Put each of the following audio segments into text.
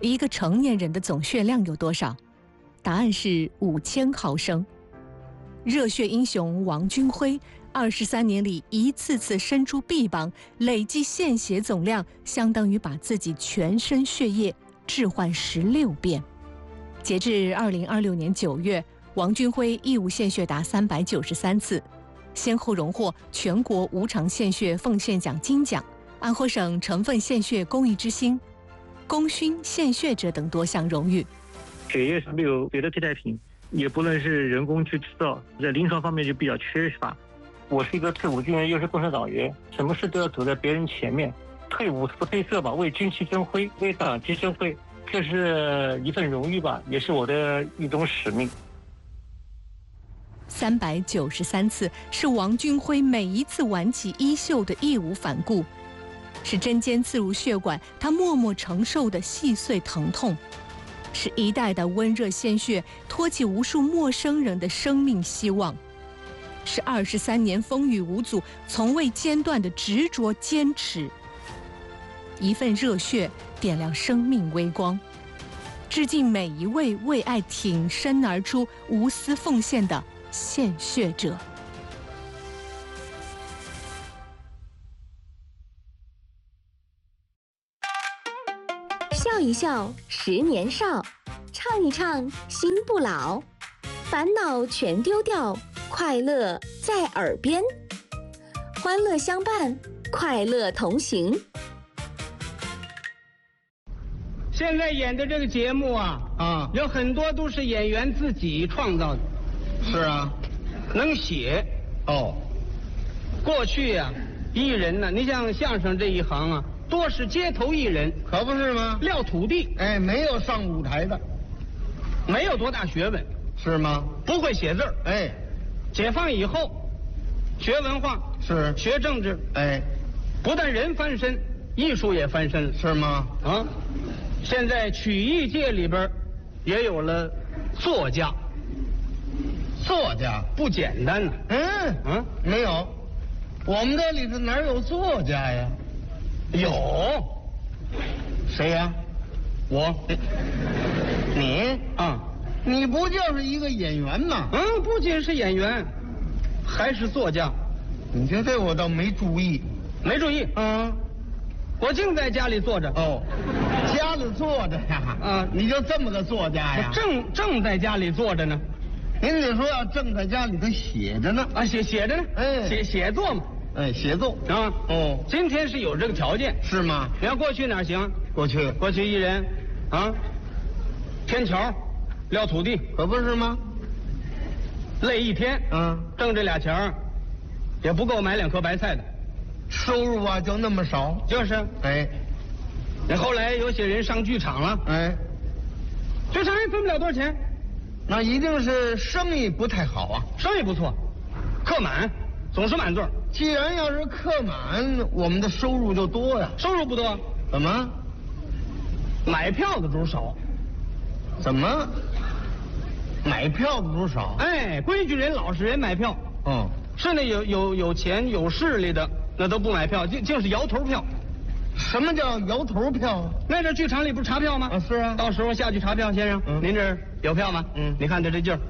一个成年人的总血量有多少？答案是5000毫升。热血英雄王军辉23年里一次次伸出臂膀，累计献血总量相当于把自己全身血液置换16遍。截至2026年9月，王军辉义务献血达393次，先后荣获全国无偿献血奉献奖金奖、安徽省成分献血公益之星、功勋献血者等多项荣誉。 血液是没有别的替代品，也不能是人工去制造，在临床方面就比较缺乏。我是一个退伍军人，又是共产党员，什么事都要走在别人前面，退伍不褪色吧，为军旗争辉，为党旗争辉，这是一份荣誉吧，也是我的一种使命。 393次是王军辉每一次挽起衣袖的义无反顾，是针尖刺入血管他默默承受的细碎疼痛，是一代代温热鲜血托起无数陌生人的生命希望，是23年风雨无阻从未间断的执着坚持。一份热血点亮生命微光，致敬每一位为爱挺身而出无私奉献的献血者。 笑一笑10年少，唱一唱心不老，烦恼全丢掉，快乐在耳边，欢乐相伴，快乐同行。 现在演的这个节目啊，有很多都是演员自己创造的。 是啊， 能写哦。 过去呀，艺人呢，你像相声这一行啊，多是街头艺人， 可不是吗？ 撂土地， 哎，没有上舞台的， 没有多大学问， 是吗？ 不会写字儿。 哎， 解放以后，学文化， 是学政治， 哎， 不但人翻身，艺术也翻身了， 是吗？ 啊，现在曲艺界里边也有了作家。 作家不简单呢。 没有，我们这里头哪有作家呀？ 有。 谁呀？ 我。 你啊？ 你不就是一个演员吗？ 不仅是演员，还是作家。 你这我倒没注意。 没注意？我净在家里坐着。 哦，家里坐着呀？你就这么个作家呀？ 正在家里坐着呢。 您得说要正在家里头写着呢。 写着呢。 哎， 写作嘛。 哎，写作啊。 哦， 今天是有这个条件。 是吗？ 你要过去哪行？ 过去艺人天桥撂土地， 可不是吗？ 累一天，挣这俩钱儿也不够买2颗白菜的， 收入啊就那么少。 就是。 哎， 你后来有些人上剧场了， 哎， 剧场也挣不了多少钱。 那一定是生意不太好啊。 生意不错，客满，总是满座。 既然要是客满，我们的收入就多呀。 收入不多， 怎么？ 买票的主少。 怎么？买票的主少？ 哎，规矩人、老实人买票。是那有钱有势力的，那都不买票，净是摇头票。 什么叫摇头票？ 那这剧场里不是查票吗？ 是啊。 到时候下去查票，先生，您这儿有票吗？你看他这劲儿，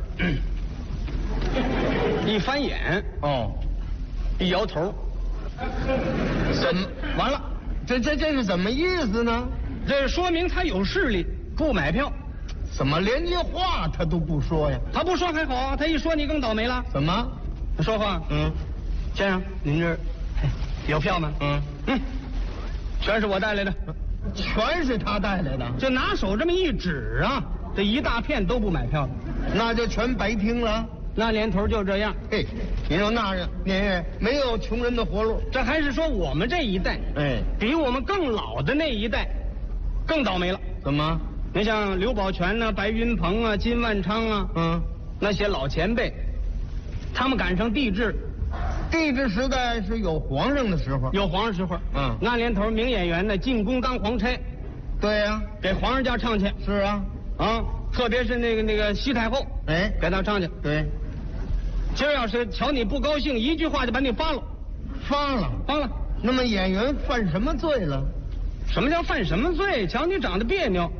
一翻眼，一摇头， 怎么完了？这是怎么意思呢？ 这说明他有势力，不买票。 怎么连句话他都不说呀？ 他不说还好啊，他一说你更倒霉了。 怎么？ 他说话？先生，您这儿有票吗？全是我带来的。 全是他带来的？ 就拿手这么一指啊，这一大片都不买票的， 那就全白听了。 那年头就这样。 嘿，您说那年月没有穷人的活路。 这还是说我们这一代，比我们更老的那一代更倒霉了。 怎么？ 你像刘宝全呢、白云鹏啊、金万昌啊，那些老前辈，他们赶上帝制时代是有皇上的时候， 有皇上时候。那年头名演员呢进宫当皇差。 对呀， 给皇上家唱去。 是啊， 特别是那个西太后，给他唱去。 对， 今儿要是瞧你不高兴，一句话就把你发了。 发了。那么演员犯什么罪了？ 什么叫犯什么罪？瞧你长得别扭，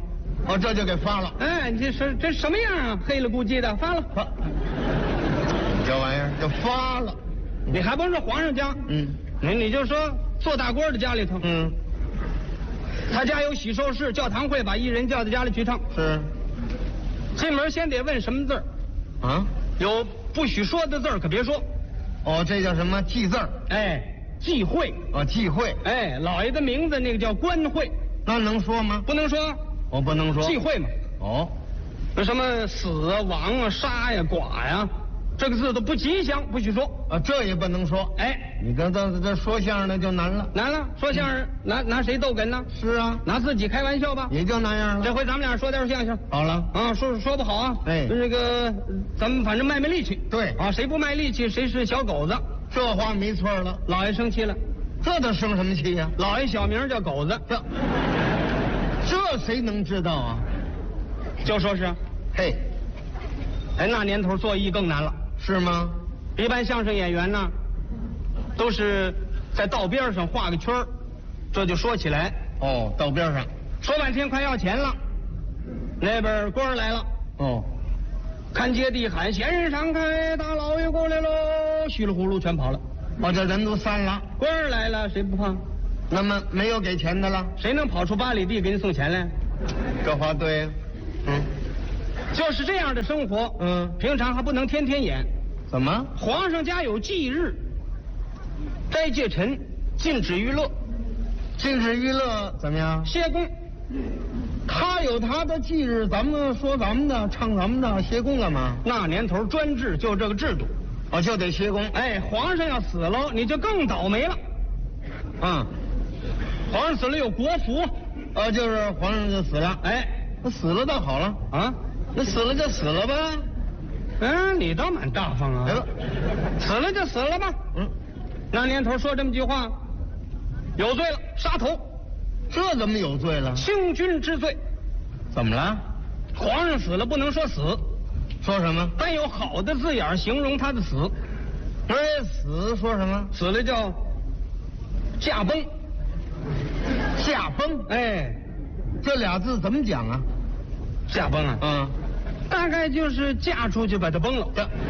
哦，这就给发了。 哎，这什么样啊？黑了咕叽的，发了。 这玩意儿就发了。 你还甭说皇上家，你就说做大官的家里头，他家有喜寿事，教堂会把艺人叫到家里去唱。 是。 进门先得问什么字儿， 啊， 有不许说的字儿可别说。 哦，这叫什么忌字儿？ 哎，忌讳。 哦，忌讳。 哎，老爷的名字那个叫官讳， 那能说吗？ 不能说。 我不能说。 忌讳嘛。 哦， 那什么死啊、亡啊、杀呀、剐呀，这个字都不吉祥，不许说。 啊，这也不能说。 哎， 你这说相声的就难了。 难了，说相声拿谁逗哏呢？ 是啊， 拿自己开玩笑吧。 也就那样了。 这回咱们俩说点相声。 好了啊，说不好啊。 哎， 这个咱们反正卖力气。 对啊，谁不卖力气谁是小狗子。 这话没错了。 老爷生气了， 这都生什么气呀？ 老爷小名叫狗子。 这谁能知道啊？ 就说是。 嘿， 哎，那年头做艺更难了。 是吗？ 一般相声演员呢，都是在道边上画个圈儿，这就说起来。 哦，道边上说半天快要钱了，那边官儿来了。 哦， 看街地喊先生闪开，大老爷过来喽，稀里呼噜全跑了。 哦，这人都散了。 官儿来了，谁不怕？ 那么没有给钱的了？ 谁能跑出8里地给你送钱来？ 这话对呀。 就是这样的生活。平常还不能天天演。 怎么？ 皇上家有忌日，斋戒臣，禁止娱乐。 禁止娱乐怎么样？ 歇工。 他有他的忌日，咱们说咱们的，唱咱们的，歇工干嘛？ 那年头专制就这个制度。 哦，就得歇工。 哎，皇上要死了，你就更倒霉了。皇上死了有国服。 就是皇上就死了。 哎， 那死了倒好了啊， 那死了就死了吧。 你倒蛮大方啊。死了就死了吧。那年头说这么句话，有罪了，杀头。 这怎么有罪了？ 清君之罪。 怎么了？ 皇上死了不能说死， 说什么？ 但有好的字眼形容他的死。 死说什么？ 死了叫驾崩。 驾崩。 哎， 这俩字怎么讲啊？ 驾崩啊。大概就是嫁出去把它崩了。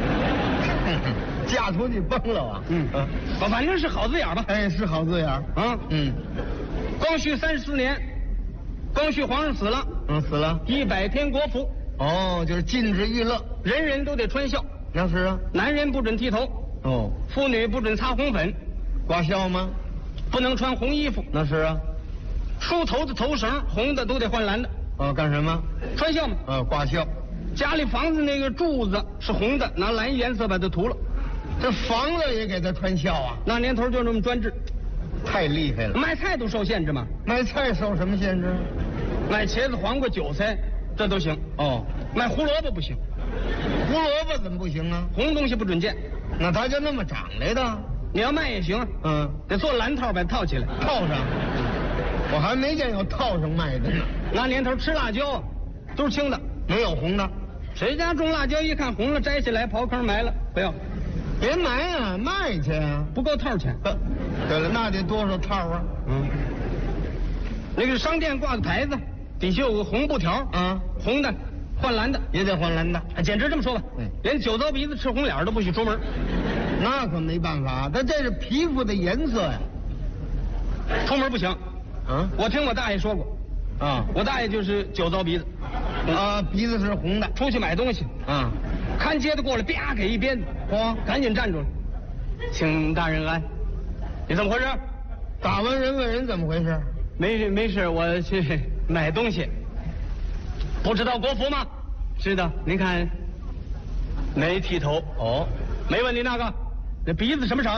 嫁出去崩了啊？ 反正是好字眼吧。 哎，是好字眼啊。 光绪34年，光绪皇上死了。 死了。 100天国服。 哦，就是禁止娱乐， 人人都得穿孝。 那是啊。 男人不准剃头。 哦。 妇女不准擦红粉。 挂孝吗？ 不能穿红衣服。 那是啊。 梳头的头绳红的都得换蓝的。 干什么？ 穿孝嘛。 挂孝。 家里房子那个柱子是红的，拿蓝颜色把它涂了。 这房子也给他穿孝啊？ 那年头就这么专制。 太厉害了。 卖菜都受限制吗？ 卖菜受什么限制？ 卖茄子、黄瓜、韭菜这都行。卖胡萝卜不行。 胡萝卜怎么不行啊？ 红东西不准见。 那他就那么长来的？ 你要卖也行。得做蓝套把它套起来。 套上？我还没见有套上卖的呢。 那年头吃辣椒都是青的， 没有红的。 谁家种辣椒一看红了，摘下来刨坑埋了，不要。 别埋啊，卖去啊， 不够套钱。 对了，那得多少套啊？ 那个商店挂个牌子，底下有个红布条。红的换蓝的， 也得换蓝的。 简直这么说吧，连酒糟鼻子吃红脸都不许出门。 那可没办法，他这是皮肤的颜色呀。 出门不行。我听我大爷说过。我大爷就是酒糟鼻子。 鼻子是红的。 出去买东西。看街的过来，啪给一鞭子。赶紧站住了。请大人安。你怎么回事？ 打完人问人怎么回事？ 没事，我去买东西。不知道国服吗？知道。您看，没剃头。没问你那个，那鼻子什么色？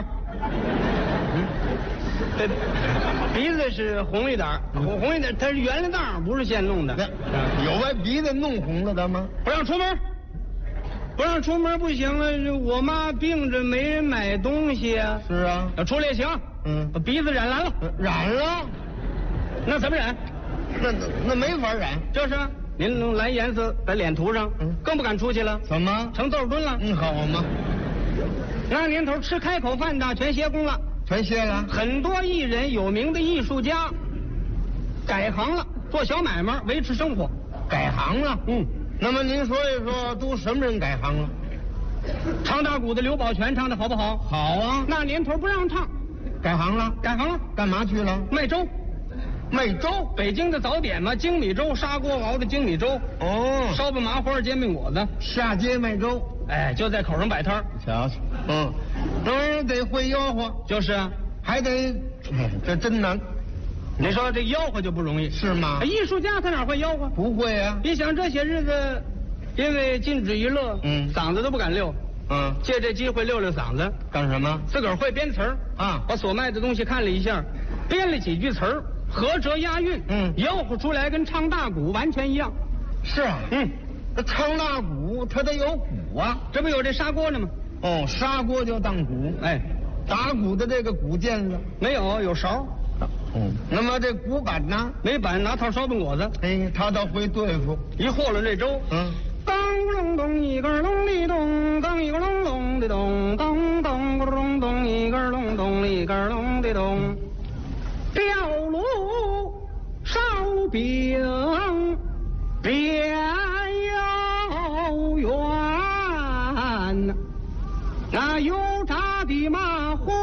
对，鼻子是红一点，红一点，它是原来档，不是现弄的。 有把鼻子弄红了的吗？ 不让出门，不让出门不行了。我妈病着，没人买东西啊。 是啊， 要出来也行。把鼻子染蓝了。 染了？ 那怎么染？ 那没法染。 就是您弄蓝颜色在脸涂上，更不敢出去了。 怎么？ 成豆墩了。 好嘛。 那年头吃开口饭的全歇工了。 全歇了。 很多艺人、有名的艺术家改行了，做小买卖维持生活。 改行了。那么您说一说，都什么人改行了？ 唱大鼓的刘宝全唱的好不好？ 好啊。 那年头不让唱， 改行了？ 改行了， 干嘛去了？ 卖粥。 卖粥？ 北京的早点嘛，精米粥，砂锅熬的精米粥。 哦。 烧饼麻花，煎饼果子。 下街卖粥。 哎，就在口上摆摊。 瞧瞧。那玩意儿得会吆喝。 就是啊， 还得，这真难。 你说这吆喝就不容易， 是吗？ 艺术家他哪会吆喝？ 不会啊。 你想这些日子，因为禁止娱乐，嗓子都不敢溜。借这机会溜溜嗓子。 干什么？ 自个儿会编词儿啊，把所卖的东西看了一下，编了几句词儿，合辙押韵，吆喝出来跟唱大鼓完全一样。 是啊，那唱大鼓它得有鼓啊， 这不有这砂锅呢吗？ 哦，砂锅就当鼓。哎，打鼓的这个鼓键子没有，有勺。 那么这鼓板呢？ 没板，拿套烧饼果子。 哎，他倒会对付。 一和了这粥，当隆咚一个隆哩咚，当一个隆隆的咚，当当个隆咚一个隆咚一个隆的咚，吊炉烧饼边有圆，那油炸的麻花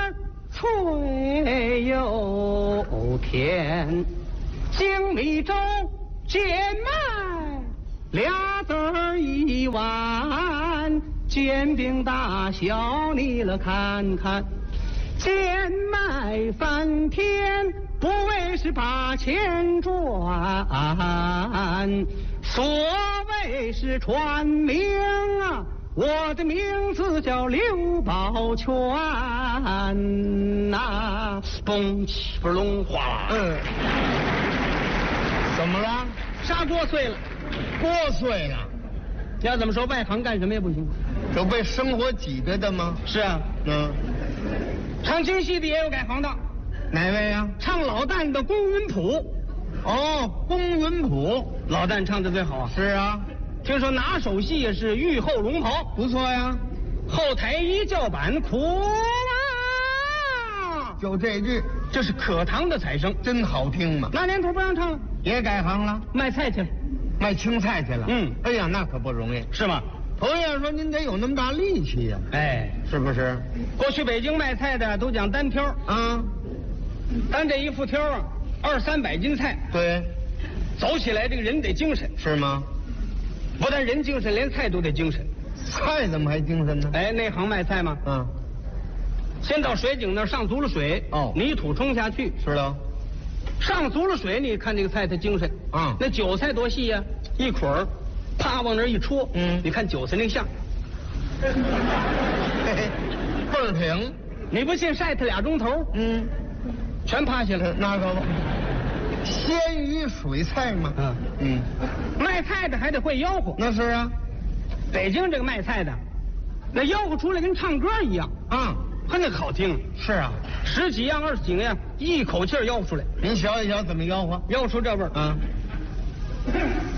脆又甜，精米粥贱卖俩子儿一碗，煎饼大小你了看看，贱卖翻天不为是把钱赚，所谓是传名啊，我的名字叫刘宝全呐，嘣起不隆哗啦。 怎么了？ 砂锅碎了。 锅碎了。 要怎么说外行干什么也不行。 有被生活挤兑的吗？ 是啊。唱京戏的也有改行的。 哪位啊？ 唱老旦的龚云普。 哦，龚云普， 老旦唱的最好啊。 是啊。 听说拿手戏也是玉后龙袍， 不错呀。 后台一叫板，苦啊！ 就这句， 这是可堂的彩声， 真好听嘛。 那年头不让唱了， 也改行了， 卖菜去了， 卖青菜去了。哎呀，那可不容易， 是吗？ 同样说，您得有那么大力气呀。哎，是不是？ 过去北京卖菜的都讲单挑啊，单这一副挑啊，200-300斤菜。对，走起来这个人得精神，是吗？不但人精神，连菜都得精神。 菜怎么还精神呢？ 哎，那行卖菜吗？先到水井那儿上足了水，泥土冲下去。是的。上足了水，你看这个菜它精神。那韭菜多细呀，一捆儿，啪往那儿一戳。你看韭菜那个相。倍儿挺。你不信晒它2钟头，全趴下了。那个鲜鱼水菜嘛。 卖菜的还得会吆喝。 那是啊。 北京这个卖菜的，那吆喝出来跟唱歌一样那个好听。是啊，10几样20几样，一口气吆喝出来。 您瞧一瞧怎么吆喝？ 吆喝出这味儿